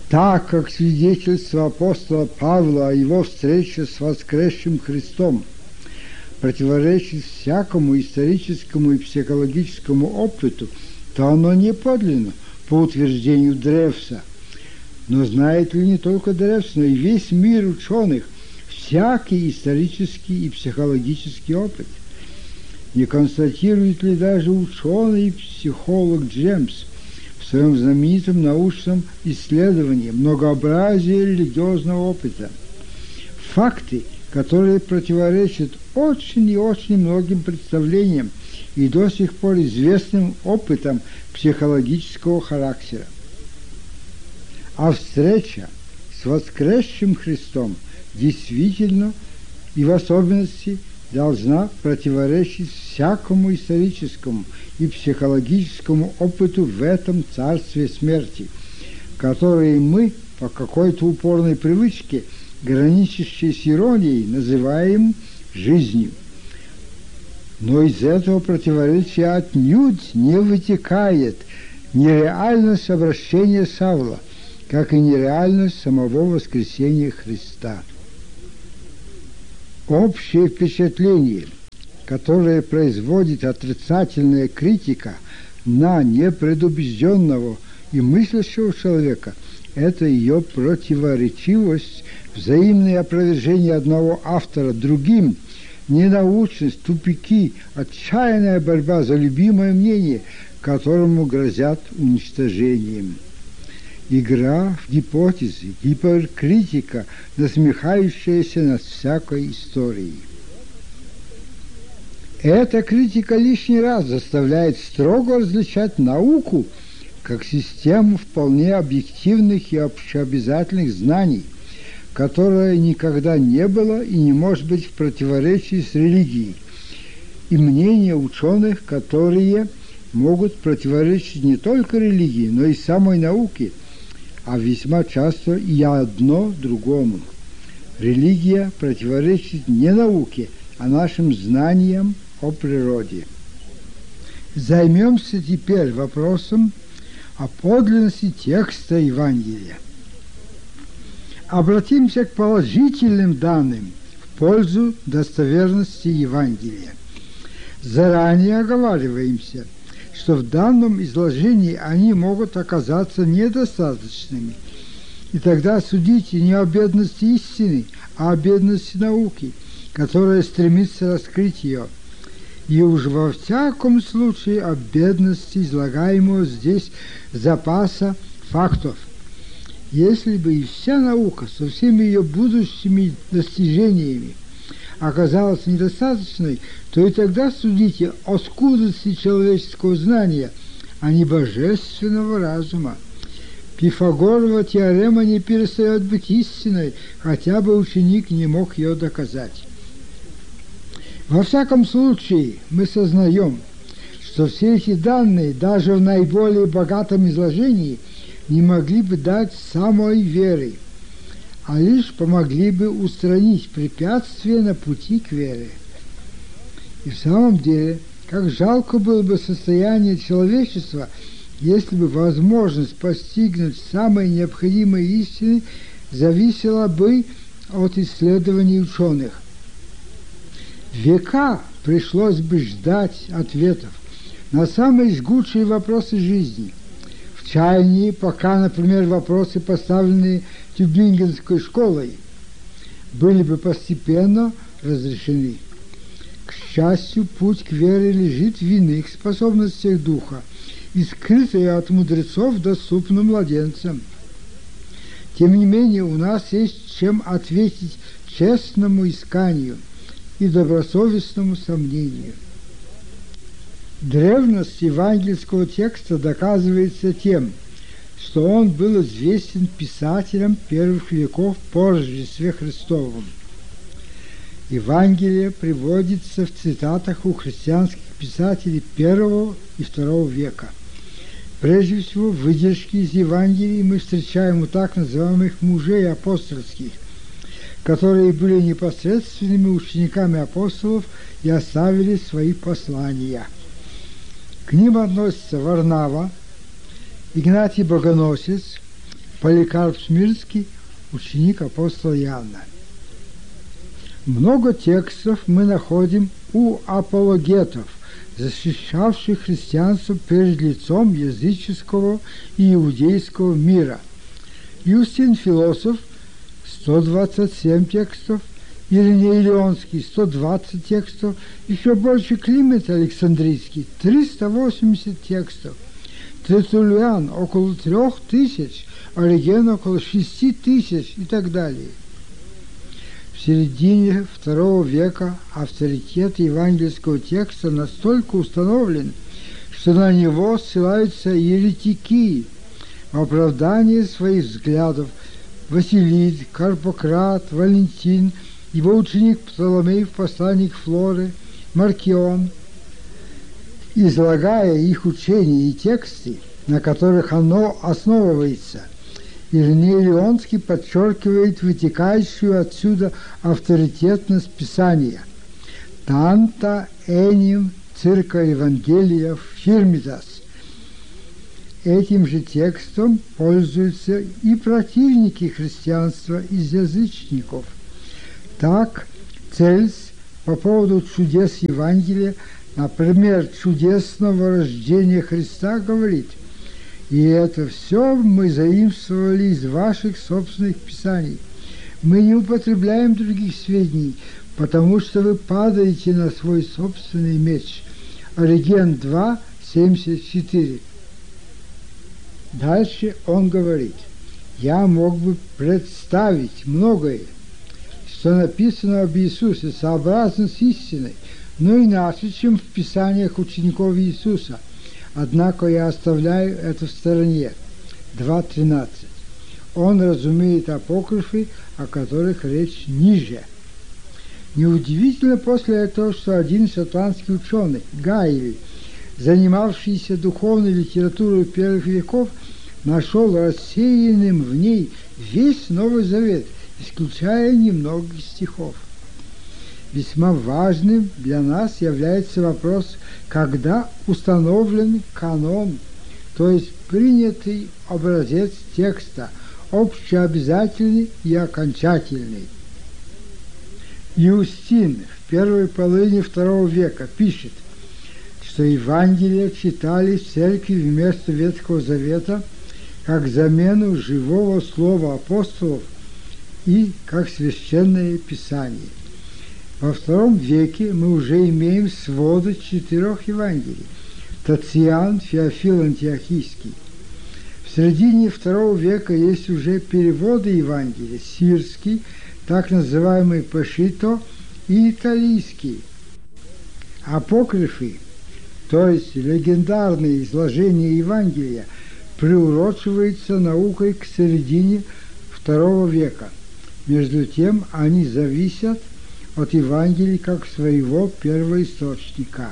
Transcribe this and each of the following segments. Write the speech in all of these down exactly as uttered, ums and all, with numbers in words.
так как свидетельство апостола Павла о его встрече с воскресшим Христом противоречит всякому историческому и психологическому опыту, то оно не подлинно, по утверждению Древса. Но знает ли не только Древс, но и весь мир ученых всякий исторический и психологический опыт? Не констатирует ли даже ученый и психолог Джемс в своем знаменитом научном исследовании многообразие религиозного опыта факты, которые противоречат очень и очень многим представлениям и до сих пор известным опытам психологического характера? А встреча с воскресшим Христом действительно и в особенности должна противоречить всякому историческому и психологическому опыту в этом царстве смерти, который мы по какой-то упорной привычке, граничащей с иронией, называем жизнью. Но из этого противоречия отнюдь не вытекает нереальность обращения Савла, как и нереальность самого воскресения Христа. Общее впечатление, которое производит отрицательная критика на непредубежденного и мыслящего человека, это ее противоречивость, взаимное опровержение одного автора другим, ненаучность, тупики, отчаянная борьба за любимое мнение, которому грозят уничтожением. Игра в гипотезы, гиперкритика, насмехающаяся над всякой историей. Эта критика лишний раз заставляет строго различать науку как систему вполне объективных и общеобязательных знаний, которая никогда не была и не может быть в противоречии с религией, и мнения ученых, которые могут противоречить не только религии, но и самой науке, а весьма часто и одно другому. Религия противоречит не науке, а нашим знаниям о природе. Займемся теперь вопросом о подлинности текста Евангелия. Обратимся к положительным данным в пользу достоверности Евангелия. Заранее оговариваемся, что в данном изложении они могут оказаться недостаточными, и тогда судите не о бедности истины, а о бедности науки, которая стремится раскрыть ее, и уж во всяком случае о бедности излагаемого здесь запаса фактов. Если бы и вся наука со всеми ее будущими достижениями оказалась недостаточной, то и тогда судите о скудости человеческого знания, а не божественного разума. Пифагорова теорема не перестает быть истиной, хотя бы ученик не мог ее доказать. Во всяком случае, мы сознаем, что все эти данные, даже в наиболее богатом изложении, не могли бы дать самой веры, а лишь помогли бы устранить препятствия на пути к вере. И в самом деле, как жалко было бы состояние человечества, если бы возможность постигнуть самые необходимые истины зависела бы от исследований ученых. Века пришлось бы ждать ответов на самые жгучие вопросы жизни. В чаянии, пока, например, вопросы, поставленные Тюбингенской школой, были бы постепенно разрешены. К счастью, путь к вере лежит в иных способностях духа и скрытые от мудрецов доступны младенцам. Тем не менее, у нас есть чем ответить честному исканию и добросовестному сомнению. Древность евангельского текста доказывается тем, что он был известен писателям первых веков по Рождестве Христовом. Евангелие приводится в цитатах у христианских писателей первого и второго века. Прежде всего, выдержки из Евангелий мы встречаем у так называемых мужей апостольских, которые были непосредственными учениками апостолов и оставили свои послания. К ним относятся Варнава, Игнатий Богоносец, Поликарп Смирнский, ученик апостола Иоанна. Много текстов мы находим у апологетов, защищавших христианство перед лицом языческого и иудейского мира. Юстин Философ – сто двадцать семь текстов, Ириней Леонский – сто двадцать текстов, еще больше Климент Александрийский – триста восемьдесят текстов, Тертуллиан – около трех тысяч, Ориген – около шести тысяч и так далее. В середине второго века авторитет евангельского текста настолько установлен, что на него ссылаются еретики в оправдании своих взглядов. Василид, Карпократ, Валентин, его ученик Птоломей в послании к Флоре, Маркион, излагая их учения и тексты, на которых оно основывается, Ириней Леонский подчеркивает вытекающую отсюда авторитетность Писания. «Танта эним цирка Евангелия фирмитас». Этим же текстом пользуются и противники христианства из язычников. Так, Цельс по поводу чудес Евангелия, например, чудесного рождения Христа, говорит: «И это все мы заимствовали из ваших собственных писаний. Мы не употребляем других сведений, потому что вы падаете на свой собственный меч». Ориген два, семьдесят четыре. Дальше он говорит: «Я мог бы представить многое, что написано об Иисусе, сообразно с истиной, но иначе, чем в Писаниях учеников Иисуса. Однако я оставляю это в стороне». два тринадцать. Он разумеет апокрифы, о которых речь ниже. Неудивительно после этого, что один шотландский ученый, Гайли, занимавшийся духовной литературой первых веков, нашел рассеянным в ней весь Новый Завет, исключая немногих стихов. Весьма важным для нас является вопрос, когда установлен канон, то есть принятый образец текста, общеобязательный и окончательный. Юстин в первой половине второго века пишет, что Евангелие читали в церкви вместо Ветхого Завета как замену живого слова апостолов и как священное Писание. Во втором веке мы уже имеем своды четырех Евангелий – Тациан, Феофил Антиохийский. В середине второго века есть уже переводы Евангелия – сирский, так называемый Пешито, и италийский. Апокрифы, то есть легендарные изложения Евангелия, приурочиваются наукой к середине второго века. Между тем они зависят от Евангелия как своего первоисточника.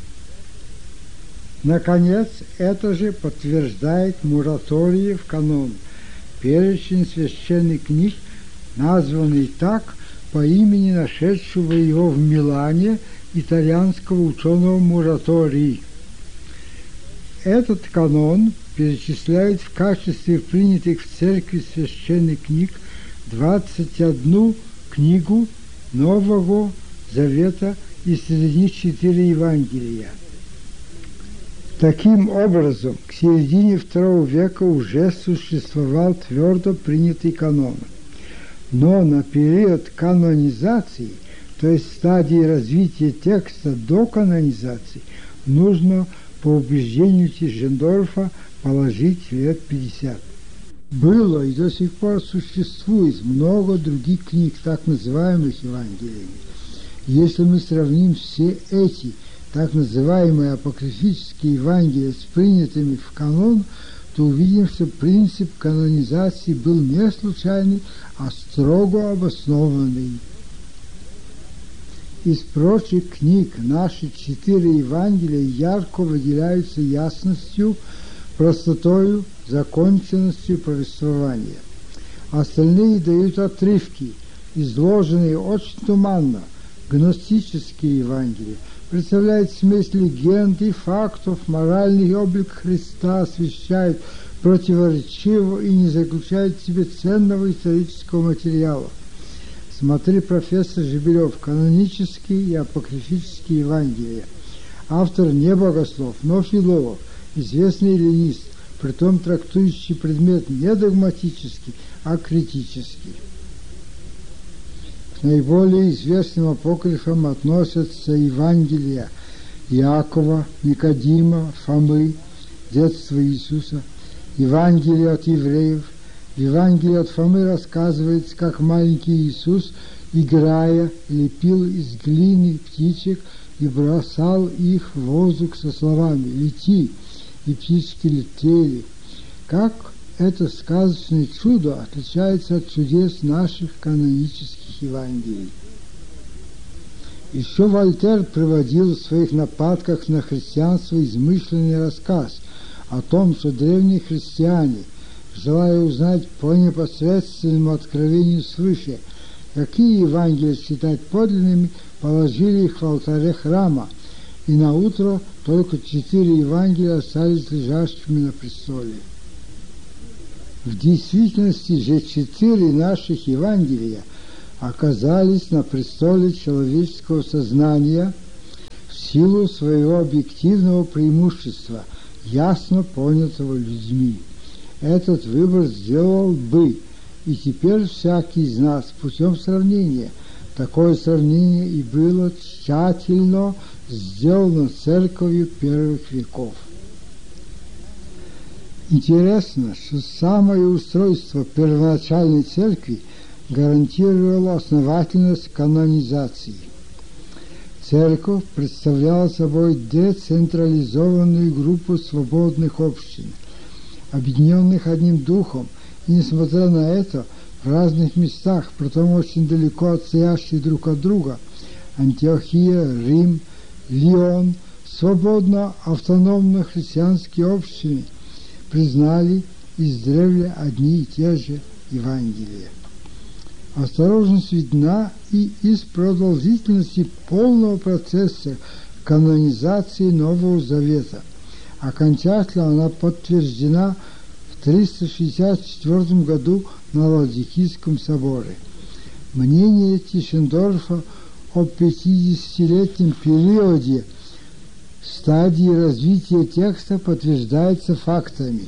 Наконец, это же подтверждает Мураторий в канон, перечень священных книг, названный так по имени нашедшего его в Милане итальянского ученого Мураторий. Этот канон перечисляет в качестве принятых в церкви священных книг двадцать одну книгу Нового Завета и среди них четыре Евангелия. Таким образом, к середине второго века уже существовал твердо принятый канон. Но на период канонизации, то есть стадии развития текста до канонизации, нужно, по убеждению Тишендорфа, положить лет пятьдесят. Было и до сих пор существует много других книг, так называемых Евангелиями. Если мы сравним все эти так называемые апокрифические Евангелия с принятыми в канон, то увидим, что принцип канонизации был не случайный, а строго обоснованный. Из прочих книг наши четыре Евангелия ярко выделяются ясностью, простотою, законченностью повествования. Остальные дают отрывки, изложенные очень туманно. Гностические Евангелия представляют смесь легенд и фактов, моральный облик Христа освещают противоречивого и не заключает в себе ценного исторического материала. Смотри, профессор Жебелев, канонические и апокрифические Евангелия. Автор не богослов, но филолог, известный эллинист, притом трактующий предмет не догматический, а критический. К наиболее известным апокрифам относятся Евангелия Иакова, Никодима, Фомы, детство Иисуса, Евангелие от евреев. В Евангелии от Фомы рассказывается, как маленький Иисус, играя, лепил из глины птичек и бросал их в воздух со словами «Лети», и птички летели. Как это сказочное чудо отличается от чудес наших канонических Евангелий. Еще Вольтер приводил в своих нападках на христианство измышленный рассказ о том, что древние христиане, желая узнать по непосредственному откровению свыше, какие Евангелия считать подлинными, положили их в алтаре храма, и наутро только четыре Евангелия остались лежащими на престоле. В действительности же четыре наших Евангелия оказались на престоле человеческого сознания в силу своего объективного преимущества, ясно понятого людьми. Этот выбор сделал бы и теперь всякий из нас путем сравнения. Такое сравнение и было тщательно сделано церковью первых веков. Интересно, что самое устройство первоначальной церкви гарантировало основательность канонизации. Церковь представляла собой децентрализованную группу свободных общин, объединенных одним духом, и, несмотря на это, в разных местах, притом очень далеко отстоящие друг от друга, Антиохия, Рим, Лион, свободно автономно христианские общины признали издревле одни и те же Евангелия. Осторожность видна и из продолжительности полного процесса канонизации Нового Завета. Окончательно она подтверждена в триста шестьдесят четвёртом году на Лаодикийском соборе. Мнение Тишендорфа о пятидесятилетнем периоде стадии развития текста подтверждается фактами.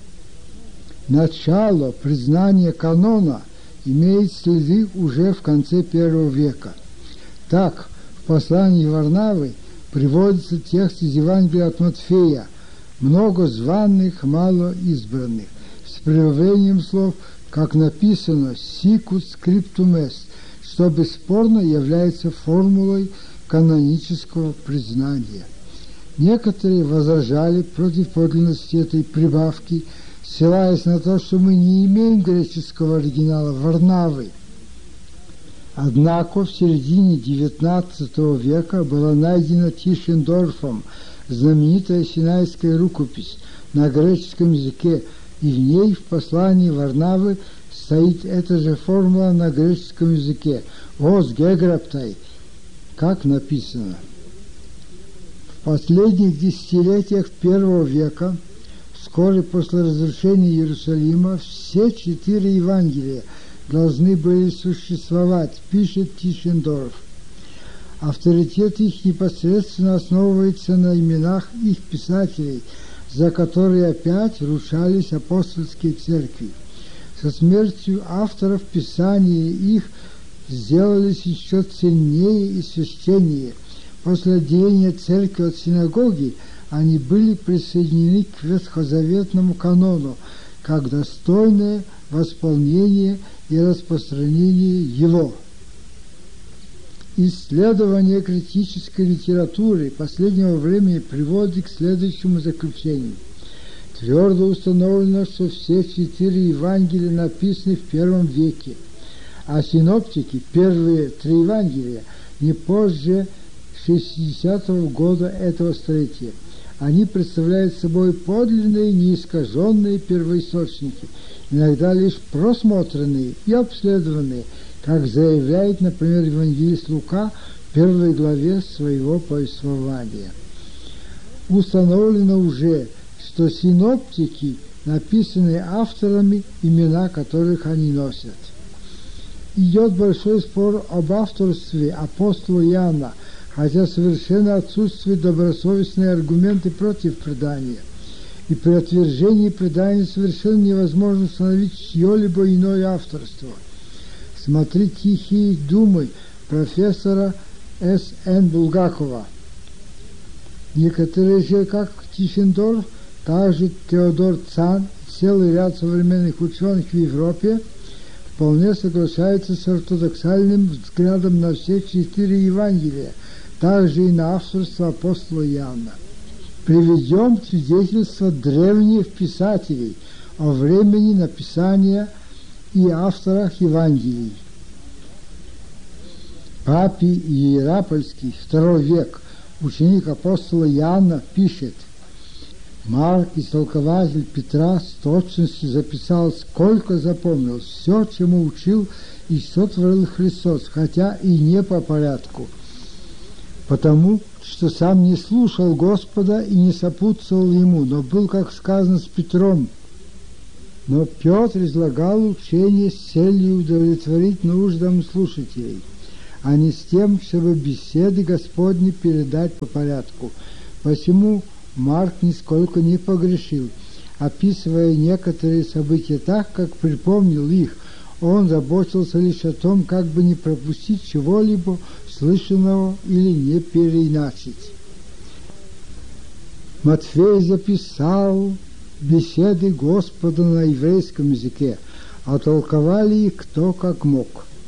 Начало признания канона имеет следы уже в конце первого века. Так, в послании Варнавы приводится текст из Евангелия от Матфея: «Много званых, мало избранных», с прибавлением слов, как написано «сикут скриптум эст», что бесспорно является формулой канонического признания. Некоторые возражали против подлинности этой прибавки, ссылаясь на то, что мы не имеем греческого оригинала Варнавы. Однако в середине девятнадцатого века была найдена Тишендорфом знаменитая Синайская рукопись на греческом языке, и в ней в послании Варнавы стоит эта же формула на греческом языке «Вос геграптай», как написано. В последних десятилетиях первого века, вскоре после разрушения Иерусалима, все четыре Евангелия должны были существовать, пишет Тишендорф. Авторитет их непосредственно основывается на именах их писателей, за которые опять рушались апостольские церкви. Со смертью авторов Писания их сделались еще ценнее и священнее. После отделения церкви от синагоги они были присоединены к ветхозаветному канону, как достойное восполнение и распространение его. Исследование критической литературы последнего времени приводит к следующему заключению. Твердо установлено, что все четыре Евангелия написаны в первом веке, а синоптики, первые три Евангелия, не позже шестидесятого года этого столетия. Они представляют собой подлинные, неискаженные первоисточники, иногда лишь просмотренные и обследованные, как заявляет, например, евангелист Лука в первой главе своего повествования. Установлено уже, что синоптики написанные авторами, имена которых они носят. Идет большой спор об авторстве апостола Иоанна, хотя совершенно отсутствуют добросовестные аргументы против предания. И при отвержении предания совершенно невозможно установить чье-либо иное авторство. Смотри «Тихие думы» профессора С Н Булгакова. Некоторые же, как Тиффендорф, также Теодор Цан, целый ряд современных ученых в Европе, вполне соглашаются с ортодоксальным взглядом на все четыре Евангелия, также и на авторство апостола Иоанна. Приведем свидетельства древних писателей о времени написания и авторах Евангелий. Папий Иеропольский, второй век, ученик апостола Иоанна, пишет: Марк, истолкователь Петра, с точностью записал, сколько запомнил, все, чему учил и что творил Христос, хотя и не по порядку, потому что сам не слушал Господа и не сопутствовал Ему, но был, как сказано, с Петром. Но Петр излагал учение с целью удовлетворить нуждам слушателей, а не с тем, чтобы беседы Господни передать по порядку. Посему Марк нисколько не погрешил, описывая некоторые события так, как припомнил их. Он заботился лишь о том, как бы не пропустить чего-либо слышанного или не переиначить. Матфей записал беседы Господа на еврейском языке, а толковали их кто как мог.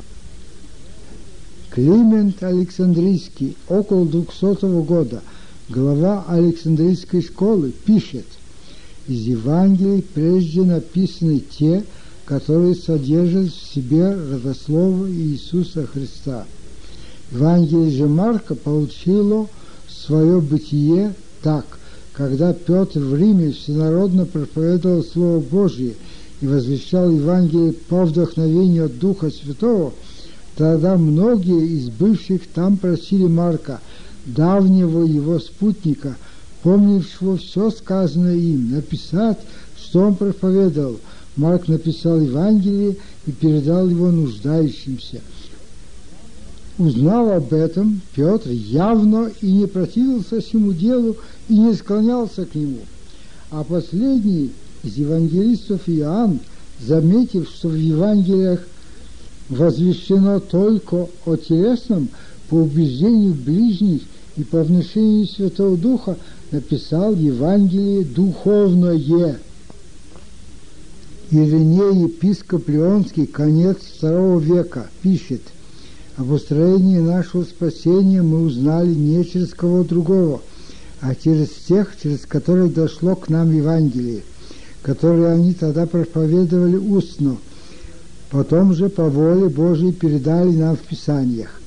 Климент Александрийский, около двухсотого года, глава Александрийской школы, пишет: из Евангелий прежде написаны те, которые содержат в себе родословие Иисуса Христа. Евангелие же Марка получило свое бытие так: когда Петр в Риме всенародно проповедовал Слово Божие и возвещал Евангелие по вдохновению от Духа Святого, тогда многие из бывших там просили Марка, давнего его спутника, помнившего все сказанное им, написать, что он проповедовал. Марк написал Евангелие и передал его нуждающимся. Узнав об этом, Петр явно и не противился всему делу и не склонялся к нему. А последний из евангелистов Иоанн, заметив, что в Евангелиях возвещено только о телесном, по убеждению ближних и по внушению Святого Духа, написал Евангелие духовное. Ириней, епископ Леонский, конец второго века, пишет: об устроении нашего спасения мы узнали не через кого другого, а через тех, через которых дошло к нам Евангелие, которые они тогда проповедовали устно, потом же по воле Божией передали нам в Писаниях.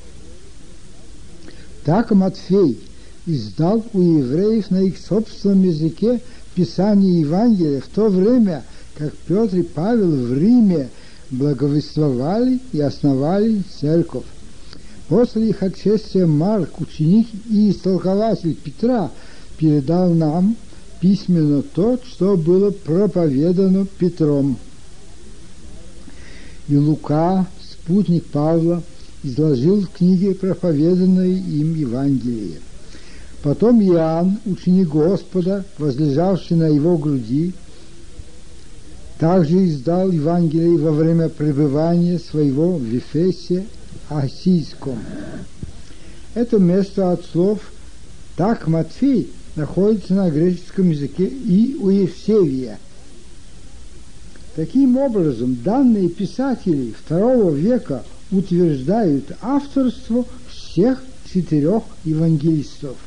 Так Матфей издал у евреев на их собственном языке Писание Евангелия в то время, как Петр и Павел в Риме благовествовали и основали церковь. После их отшествия Марк, ученик и истолкователь Петра, передал нам письменно то, что было проповедано Петром. И Лука, спутник Павла, изложил в книге проповеданное им Евангелие. Потом Иоанн, ученик Господа, возлежавший на его груди, также издал Евангелие во время пребывания своего в Ефесе Асийском. Это место от слов «так Матфей» находится на греческом языке и у Евсевия. Таким образом, данные писатели второго века утверждают авторство всех четырех евангелистов.